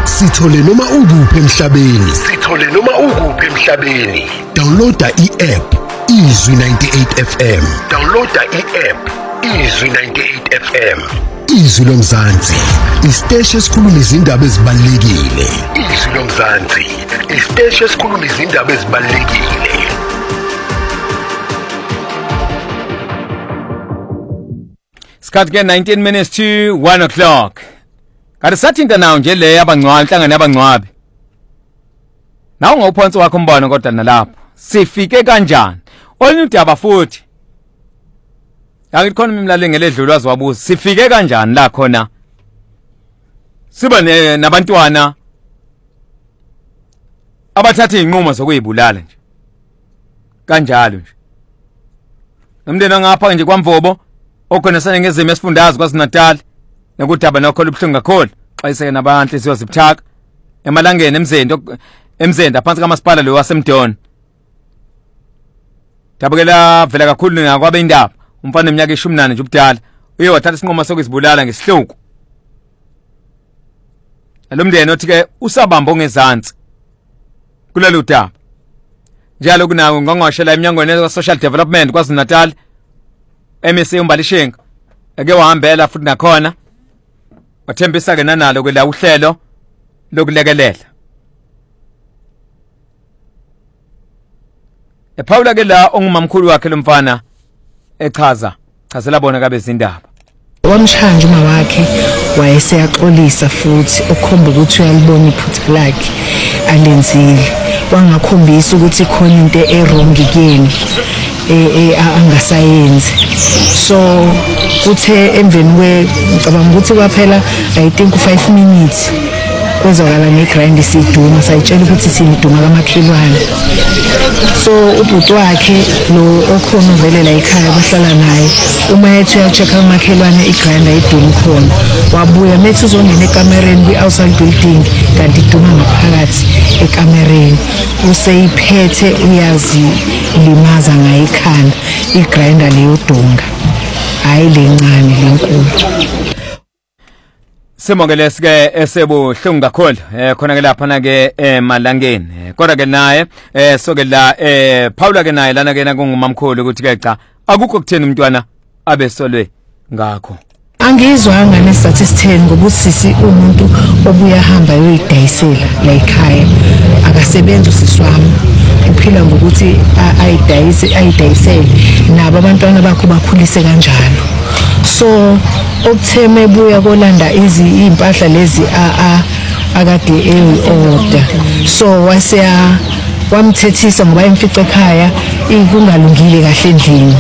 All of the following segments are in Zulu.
Sithole noma ukuphi emhlabeni. Downloada i-app Izwi 98 FM. Izwi lomzansi, isiteshi esikhuluma izindaba ezibalulekile. Sikhathi ke 19 minutes to 1 o'clock. Kanti sathinta nawo nje le yabangcwabi, inhlangano yabangcwabi. Nawu ngawuphonsi wakho umbono kodwa nalapho. Sifike kanjani? Olunye udaba futhi. Yakikhona imlaleli ngeledlula waziwabuza. Sifike kanjani la khona? Siba nabantwana abathatha inqumo zokuyibulala nje. Kanjalo nje. Nomndeni ngapha nje kwaMvobo okhona sanengezimo esifundazwe kwaZulu-Natal nekudaba nokho lubhlungu kakhulu xa iseke nabantu siyozibuthaka emalangeni emzenda phansi kamasipala lo waseMdoni. Dabukela vela kakhulu ngakwabe indaba umfana eminyaka 18 nje ubudala uye wathatha isinqumo sokuzibulala ngesihluku. Alomndeni othi ke usabamba ongezansi kulelo daba. Njalo kunawo ngongqoshela eminyangweni we social development kwaZulu-Natal MSC uMbalishenga ake wahambela futhi nakhona wathembisa ke nanalo ke la uhlelo lokulekelela. Ephawula ke la ongumamkhulu wakhe lomfana chazela bona kabe izindaba. Wamshanje uma wakhe wayeseyaxolisa futhi okhomba ukuthi uyalibona iphutha lakhe alenzile. Wangakhombisa ukuthi khona into errong kuyena angasayenzi. So kuthe emveni ngicabanga ukuthi kwaphela I think 5 minutes kwezwakala negrind siduma sayitshela ukuthi siyiduma kamakhelwane. So ubhuti wakhe lo okhona uvelela ekhaya bahlala naye uma ethi uyacheck kamakhelwane igrind ayiduma khona wabuya methi uzongena ekamereni kwi-outside building kanti iduma ngaphakathi ekamereni useyiphethe uyazilimaza ngayikhanda igrinder leyo dunga hayi lencane lenkulu. Simongele sike esebuhlungu kakhulu khona ke lapha na ke emalangeni kodwa ke naye soke la Paula ke naye lana ke nakungumamkhulu ukuthi ke cha akukho kutheni umntwana abesolwe ngakho. Angizwanga nesizathu esitheni ngokuthi sisi umuntu obuya hamba yoyidayisela la ekhaya akasebenza usiswami uphila ngokuthi ayidayisele nabo abantwana bakho bakhulise kanjalo. So okutheme buya kolanda impahla lezi akade order so wamthethisa ngoba imfice ekhaya ikungalungile kahle endlini.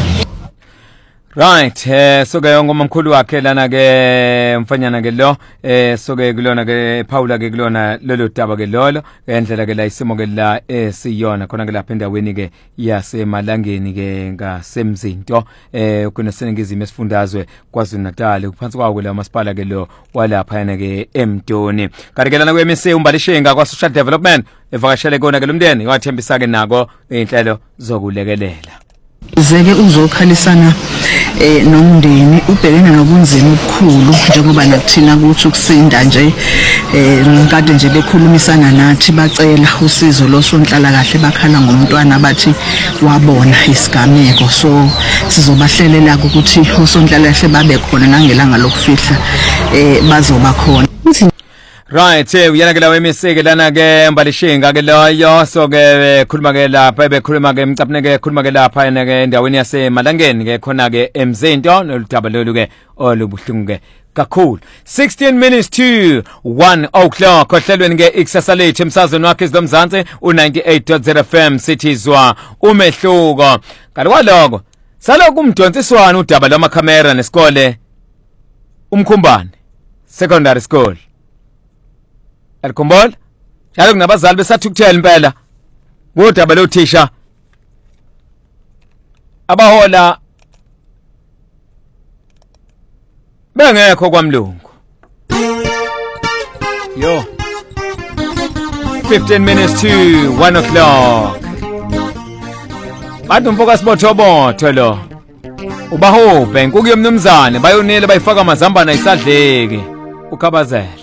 Right, so ke ngomamkhulu wakhe lana ke mfanyana ke lo so ke kulona ke Paula ke kulona lelo daba ke lolo ngendlela ke la isimo ke la siyona khona ke lapha endaweni ke yasemalangeni ke ngasemzinto kuna senengizimo esifundazwe kwaZulu-Natal kuphansi kwawo la masipala ke lo walapha yana ke eMdoni. Kanti ke lana kweMSC uMbalishenga kwa social development evakashele kona ke lomndeni wathembisa ke nako inhlelo zokulekelela. Zeke uzokhalisana nomndeni ubhekene nobunzima obukhulu njengoba nakuthina ukuthi ukusinda nje nkade nje bekhulumisana nathi bacela usizo losonhlala kahle bakhala ngomntwana bathi wabona isigameko so sizobahlelela ukuthi osonhlala kahle babe khona nangelanga lokufihla bazoba khona. Right, uyana ke la weMSC ke lana ke Mbalishenge ke loyo so ke khuluma ke lapha bekhuluma ke mcapne ke khuluma ke lapha yana ke endaweni yasemalangeni ke khona ke emzinto noludaba lolu ke olubuhlungu ke kakhulu. 16 minutes to 1 o'clock ohlelweni ke ikusasalethi emsazweni wakhe izomzansi u98.0 FM sithizwa umehluko. Kanti kwaloko saloku umdonsiswana udaba lwamakhamera nesikole umkhumbane secondary school. Alikhumbula njalo kunabazali besathukuthela impela kodaba lo thisha abahola bengekho kwaMlungu. Yo 15 minutes to 1 o'clock bantu mfoka sibothobo lo ubahophe nkuku yomnumzane bayonile bayifaka amazambana isadleki ukhabazela